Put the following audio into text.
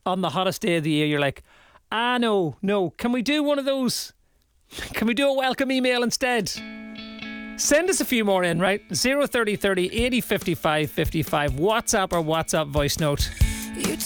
on the hottest day of the year, you're like, no, can we do one of those? Can we do a welcome email instead? Send us a few more in, right? 03030 80 55 55, WhatsApp or WhatsApp voice note.